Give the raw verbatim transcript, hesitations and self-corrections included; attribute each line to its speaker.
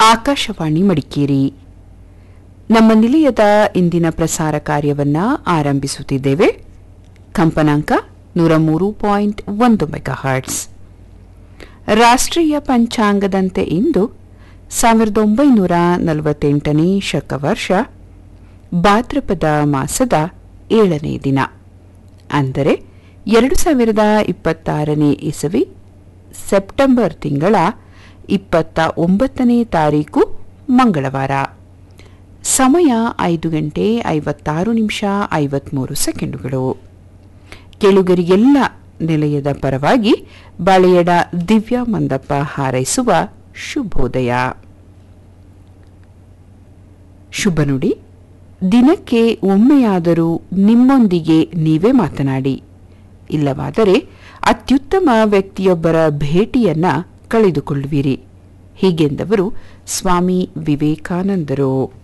Speaker 1: ಆಕಾಶವಾಣಿ ಮಡಿಕೇರಿ. ನಮ್ಮ ನಿಲಯದ ಇಂದಿನ ಪ್ರಸಾರ ಕಾರ್ಯವನ್ನು ಆರಂಭಿಸುತ್ತಿದ್ದೇವೆ. ಕಂಪನಾಂಕ ನೂರ ಮೂರು ಪಾಯಿಂಟ್ ಒಂದು ಮೆಗಾಹರ್ಟ್ಸ್. ರಾಷ್ಟ್ರೀಯ ಪಂಚಾಂಗದಂತೆ ಇಂದು ಸಾವಿರದ ಒಂಬೈನೂರ ನಲವತ್ತೆಂಟನೇ ಶಕವರ್ಷ ಭಾದ್ರಪದ ಮಾಸದ ಏಳನೇ ದಿನ, ಅಂದರೆ ಎರಡು ಸಾವಿರದ ಇಪ್ಪತ್ತಾರನೇ ಇಸವಿ ಸೆಪ್ಟೆಂಬರ್ ತಿಂಗಳ ಇಪ್ಪತ್ತ ಒಂಬತ್ತನೇ ತಾರೀಕು ಮಂಗಳವಾರ. ಸಮಯ ಐದು ಗಂಟೆ ಐವತ್ತಾರು ನಿಮಿಷ ಐವತ್ಮೂರು ಸೆಕೆಂಡುಗಳು. ಕೇಳುಗರಿಗೆಲ್ಲ ನಿಲಯದ ಪರವಾಗಿ ಬಾಳೆಯಡ ದಿವ್ಯಾ ಮಂದಪ್ಪ ಹಾರೈಸುವ ಶುಭೋದಯ. ಶುಭ ನುಡಿ. ದಿನಕ್ಕೆ ಒಮ್ಮೆಯಾದರೂ ನಿಮ್ಮೊಂದಿಗೆ ನೀವೇ ಮಾತನಾಡಿ, ಇಲ್ಲವಾದರೆ ಅತ್ಯುತ್ತಮ ವ್ಯಕ್ತಿಯೊಬ್ಬರ ಭೇಟಿಯನ್ನ ಕಳೆದುಕೊಳ್ಳುವಿರಿ. ಹೀಗೆಂದವರು ಸ್ವಾಮಿ ವಿವೇಕಾನಂದರು.